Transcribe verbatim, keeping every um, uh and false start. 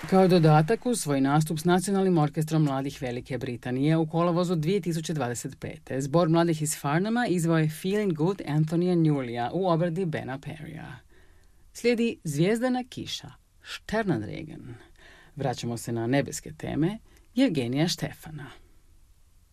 Kao dodatak uz svoj nastup s Nacionalnim orkestrom mladih Velike Britanije u kolovozu dvije tisuće dvadeset pete. Zbor mladih iz Farnhama izveo je Feeling Good Anthonyja Newleya u obradi Bena Perrya. Slijedi Zvijezdana kiša, Sternenregen. Vraćamo se na nebeske teme, Jevgenija Štefana.